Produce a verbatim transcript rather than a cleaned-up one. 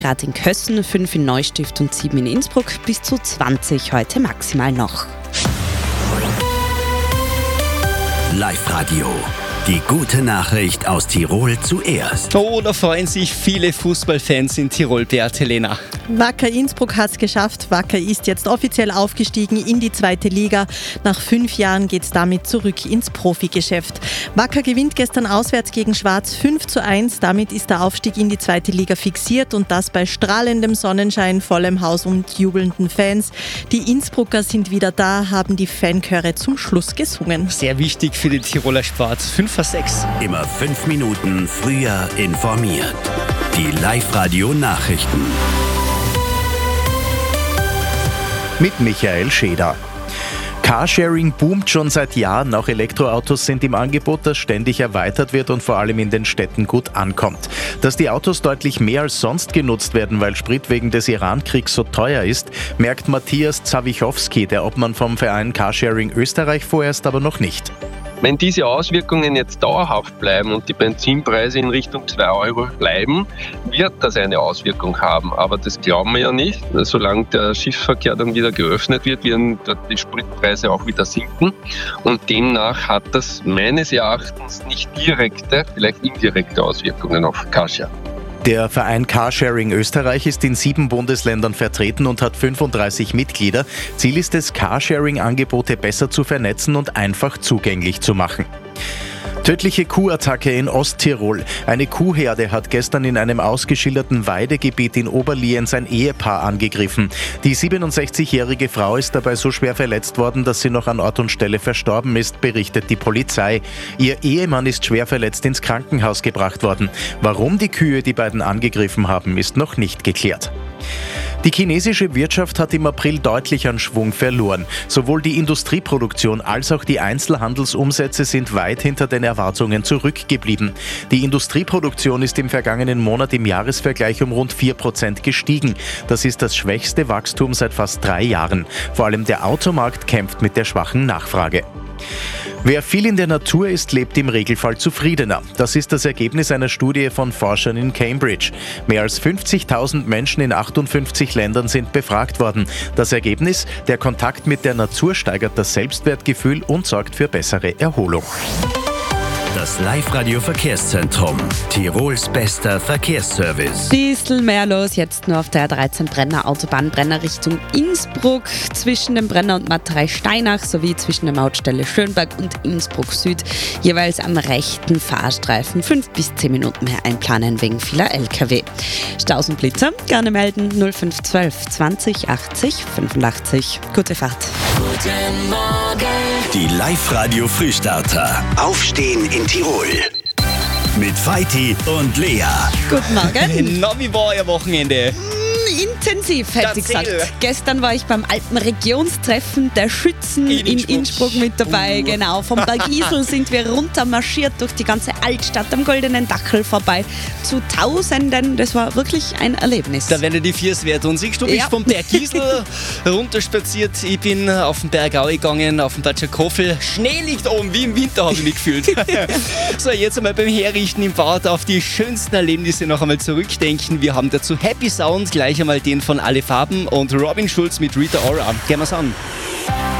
Grad in Kössen, fünf in Neustift und sieben in Innsbruck, bis zu zwanzig heute maximal noch. Live-Radio. Die gute Nachricht aus Tirol zuerst. Oh, da freuen sich viele Fußballfans in Tirol, Beate Lehner. Wacker Innsbruck hat es geschafft. Wacker ist jetzt offiziell aufgestiegen in die zweite Liga. Nach fünf Jahren geht es damit zurück ins Profigeschäft. Wacker gewinnt gestern auswärts gegen Schwarz fünf zu eins. Damit ist der Aufstieg in die zweite Liga fixiert und das bei strahlendem Sonnenschein, vollem Haus und jubelnden Fans. Die Innsbrucker sind wieder da, haben die Fanchöre zum Schluss gesungen. Sehr wichtig für den Tiroler Sport. fünf vor sechs. Immer fünf Minuten früher informiert. Die Live-Radio-Nachrichten. Mit Michael Scheder. Carsharing boomt schon seit Jahren. Auch Elektroautos sind im Angebot, das ständig erweitert wird und vor allem in den Städten gut ankommt. Dass die Autos deutlich mehr als sonst genutzt werden, weil Sprit wegen des Iran-Kriegs so teuer ist, merkt Matthias Zawichowski, der Obmann vom Verein Carsharing Österreich, vorerst aber noch nicht. Wenn diese Auswirkungen jetzt dauerhaft bleiben und die Benzinpreise in Richtung zwei Euro bleiben, wird das eine Auswirkung haben. Aber das glauben wir ja nicht. Solange der Schiffsverkehr dann wieder geöffnet wird, werden die Spritpreise auch wieder sinken. Und demnach hat das meines Erachtens nicht direkte, vielleicht indirekte Auswirkungen auf Carsharing. Der Verein Carsharing Österreich ist in sieben Bundesländern vertreten und hat fünfunddreißig Mitglieder. Ziel ist es, Carsharing-Angebote besser zu vernetzen und einfach zugänglich zu machen. Tödliche Kuhattacke in Osttirol. Eine Kuhherde hat gestern in einem ausgeschilderten Weidegebiet in Oberlienz ein Ehepaar angegriffen. Die siebenundsechzigjährige Frau ist dabei so schwer verletzt worden, dass sie noch an Ort und Stelle verstorben ist, berichtet die Polizei. Ihr Ehemann ist schwer verletzt ins Krankenhaus gebracht worden. Warum die Kühe die beiden angegriffen haben, ist noch nicht geklärt. Die chinesische Wirtschaft hat im April deutlich an Schwung verloren. Sowohl die Industrieproduktion als auch die Einzelhandelsumsätze sind weit hinter den Erwartungen zurückgeblieben. Die Industrieproduktion ist im vergangenen Monat im Jahresvergleich um rund vier Prozent gestiegen. Das ist das schwächste Wachstum seit fast drei Jahren. Vor allem der Automarkt kämpft mit der schwachen Nachfrage. Wer viel in der Natur ist, lebt im Regelfall zufriedener. Das ist das Ergebnis einer Studie von Forschern in Cambridge. Mehr als fünfzigtausend Menschen in achtundfünfzig Ländern sind befragt worden. Das Ergebnis: Der Kontakt mit der Natur steigert das Selbstwertgefühl und sorgt für bessere Erholung. Das Live-Radio-Verkehrszentrum. Tirols bester Verkehrsservice. Bisschen mehr los, jetzt nur auf der dreizehn Brenner Autobahn Brenner Richtung Innsbruck, zwischen dem Brenner und Matterei Steinach sowie zwischen der Mautstelle Schönberg und Innsbruck Süd, jeweils am rechten Fahrstreifen. Fünf bis zehn Minuten mehr einplanen wegen vieler L K W. Staus und Blitzer gerne melden null fünf eins zwei zwanzig achtzig fünfundachtzig. Gute Fahrt. Guten Morgen. Die Live-Radio-Frühstarter. Aufstehen in Tirol. Mit Feiti und Lea. Guten Morgen. Na, wie war Ihr Wochenende? Intensiv, hätte ich gesagt. Gestern war ich beim Alpenregionstreffen der Schützen in, in Innsbruck mit dabei. Uh. Genau, vom Berg Isel sind wir runter marschiert durch die ganze Altstadt am Goldenen Dachel vorbei zu Tausenden. Das war wirklich ein Erlebnis. Da werden die Viers wert. Und siehst du, bist ja. vom Berg Isel runterspaziert. Ich bin auf den Bergau gegangen, auf den Batschakofel. Schnee liegt oben, wie im Winter habe ich mich gefühlt. So, jetzt einmal beim Herrichten im Bad auf die schönsten Erlebnisse noch einmal zurückdenken. Wir haben dazu Happy Sound, gleich einmal den von Alle Farben und Robin Schulz mit Rita Ora. Gehen wir's an.